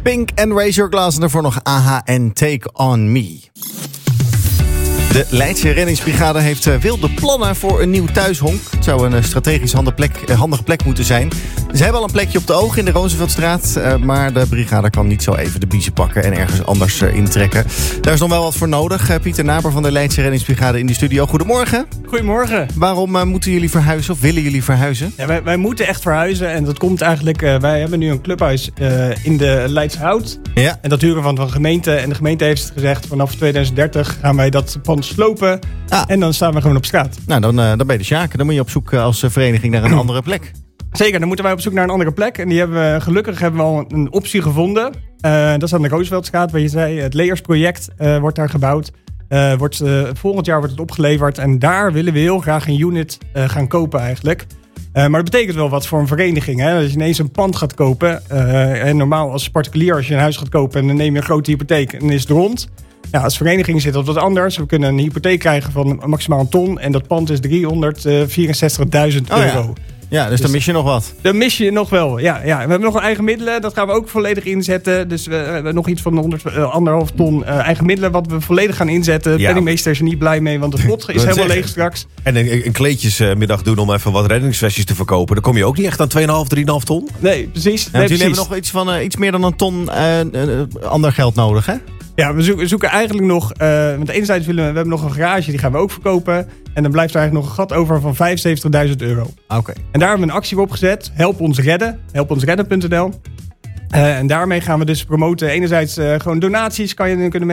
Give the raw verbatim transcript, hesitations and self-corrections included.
Pink en Raise Your Glass en daarvoor nog A H en Take On Me. De Leidse reddingsbrigade heeft uh, wilde plannen voor een nieuw thuishonk. Het zou een uh, strategisch handige plek, uh, handige plek moeten zijn. Ze hebben al een plekje op de oog in de Rooseveltstraat. Uh, maar de brigade kan niet zo even de biezen pakken en ergens anders uh, intrekken. Daar is nog wel wat voor nodig. Uh, Pieter Naber van de Leidse reddingsbrigade in de studio. Goedemorgen. Goedemorgen. Waarom uh, moeten jullie verhuizen of willen jullie verhuizen? Ja, wij, wij moeten echt verhuizen en dat komt eigenlijk... Uh, wij hebben nu een clubhuis uh, in de Leidse Hout. Ja. En dat huren van de gemeente. En de gemeente heeft gezegd, vanaf tweeduizend dertig gaan wij dat pand slopen. Ah. En dan staan we gewoon op straat. Nou, dan, uh, dan ben je de sjaak. Dan moet je op zoek uh, als uh, vereniging naar een andere plek. Zeker, dan moeten wij op zoek naar een andere plek. En die hebben we, gelukkig hebben we al een optie gevonden. Uh, dat is aan de Rooseveltstraat, waar je zei. Het Leersproject uh, wordt daar gebouwd. Uh, wordt, uh, volgend jaar wordt het opgeleverd. En daar willen we heel graag een unit uh, gaan kopen eigenlijk. Uh, maar dat betekent wel wat voor een vereniging. Hè? Als je ineens een pand gaat kopen. Uh, en normaal als particulier, als je een huis gaat kopen en dan neem je een grote hypotheek en dan is het rond. Ja, als vereniging zit dat wat anders. We kunnen een hypotheek krijgen van maximaal een ton. En dat pand is driehonderdvierenzestigduizend euro. Oh ja. Ja, dus, dus dan mis je nog wat. Dan mis je nog wel, ja, ja. We hebben nog een eigen middelen. Dat gaan we ook volledig inzetten. Dus we hebben nog iets van honderd, uh, anderhalf ton uh, eigen middelen... wat we volledig gaan inzetten. De ja. penningmeester is er niet blij mee, want het pot is helemaal leeg straks. En een, een kleedjesmiddag doen om even wat reddingsvestjes te verkopen. Dan kom je ook niet echt aan twee komma vijf, drie komma vijf ton? Nee, precies. Ja, nee, jullie precies. hebben nog iets, van, uh, iets meer dan een ton uh, uh, ander geld nodig, hè? Ja, we zoeken, we zoeken eigenlijk nog... Uh, want enerzijds willen we... We hebben nog een garage, die gaan we ook verkopen. En dan blijft er eigenlijk nog een gat over van vijfenzeventigduizend euro. Oké. Okay. En daar hebben we een actie op gezet. Help ons redden. help ons redden punt n l. Uh, en daarmee gaan we dus promoten. Enerzijds uh, gewoon donaties kan je, kunnen